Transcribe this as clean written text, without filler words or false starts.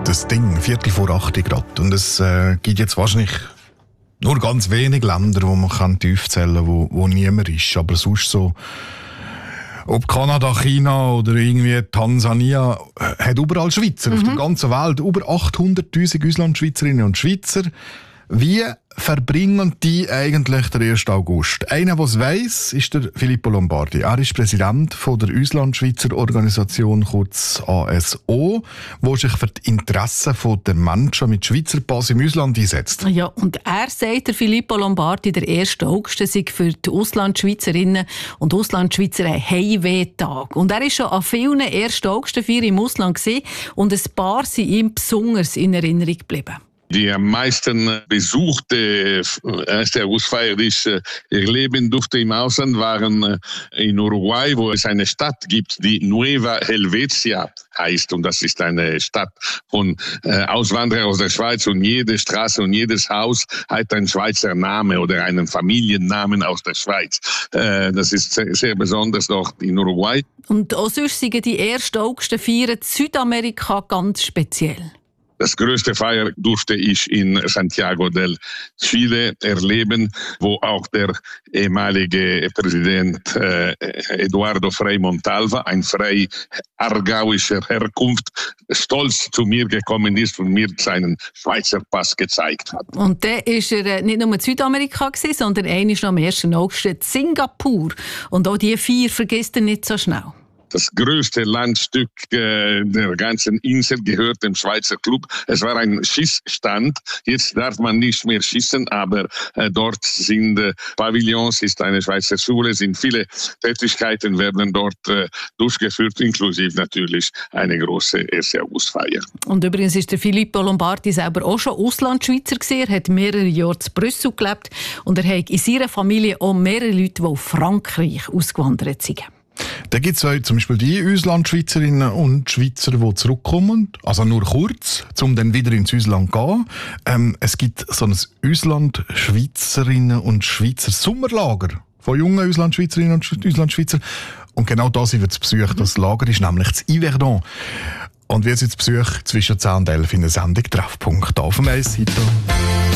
Das Ding, 7:45 gerade. Und es gibt jetzt wahrscheinlich nur ganz wenige Länder, wo man tief zählen kann, wo niemand ist. Aber sonst so, ob Kanada, China oder irgendwie Tansania, hat überall Schweizer auf der ganzen Welt. Über 800'000 Auslandschweizerinnen und Schweizer. Wie verbringen die eigentlich den 1. August? Einer, der es weiss, ist der Filippo Lombardi. Er ist Präsident von der Auslandschweizer Organisation, kurz ASO, die sich für die Interessen der Menschen mit Schweizer Pass im Ausland einsetzt. Ja, und er sagt, der Filippo Lombardi, der 1. August sei für die Auslandschweizerinnen und Auslandschweizer ein Heimweh-Tag. Und er ist schon an vielen 1. August-Feiern im Ausland gewesen, und ein paar sind ihm besonders in Erinnerung geblieben. Die am meisten besuchte 1. Augustfeier, die ich erleben durfte im Ausland, waren in Uruguay, wo es eine Stadt gibt, die Nueva Helvetia heißt. Und das ist eine Stadt von Auswanderern aus der Schweiz. Und jede Straße und jedes Haus hat einen Schweizer Namen oder einen Familiennamen aus der Schweiz. Das ist sehr besonders dort in Uruguay. Und auch sonst sind die 1. August-Feiern in Südamerika ganz speziell. Das größte Feier durfte ich in Santiago del Chile erleben, wo auch der ehemalige Präsident Eduardo Frei Montalva, ein Frei aargauischer Herkunft, stolz zu mir gekommen ist und mir seinen Schweizer Pass gezeigt hat. Und dann war er nicht nur in Südamerika, sondern einmal noch am 1. August in Singapur. Und auch diese Feier vergisst er nicht so schnell. Das größte Landstück der ganzen Insel gehört dem Schweizer Club. Es war ein Schießstand. Jetzt darf man nicht mehr schießen, aber dort sind Pavillons, ist eine Schweizer Schule, sind viele Tätigkeiten werden dort durchgeführt, inklusive natürlich eine große 1. Augustfeier. Und übrigens ist der Filippo Lombardi selber auch schon Auslandschweizer gewesen. Er hat mehrere Jahre in Brüssel gelebt und er hat in seiner Familie auch mehrere Leute, die auf Frankreich ausgewandert sind. Da gibt es zum Beispiel die Auslandschweizerinnen und Schweizer, die zurückkommen, also nur kurz, um dann wieder ins Ausland zu gehen. Es gibt so ein Auslandschweizerinnen und Schweizer Sommerlager von jungen Auslandschweizerinnen und Auslandschweizer. Und genau das wird es besucht. Das Lager ist nämlich das Yverdon. Und wir sind zu Besuch zwischen 10 und 11 in der Sendung Treffpunkt auf dem Eis.